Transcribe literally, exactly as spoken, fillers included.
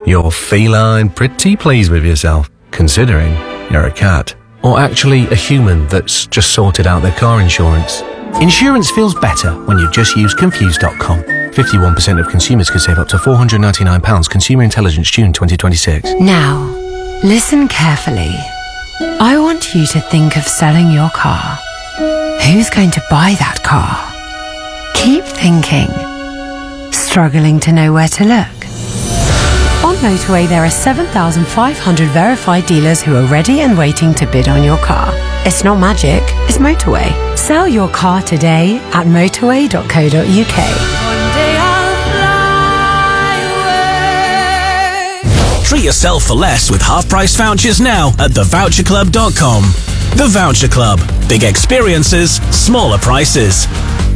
You're feline pretty pleased with yourself, considering you're a cat. Or actually a human that's just sorted out their car insurance. Insurance feels better when you just use Confused dot com. fifty-one percent of consumers could save up to four hundred ninety-nine pounds. Consumer Intelligence, June twenty twenty-six. Now, listen carefully. I want you to think of selling your car. Who's going to buy that car? Keep thinking. Struggling to know where to look? On Motorway, there are seven thousand five hundred verified dealers who are ready and waiting to bid on your car. It's not magic, it's Motorway. Sell your car today at motorway dot co dot uk. Treat yourself for less with half-price vouchers now at the voucher club dot com. The Voucher Club. Big experiences, smaller prices.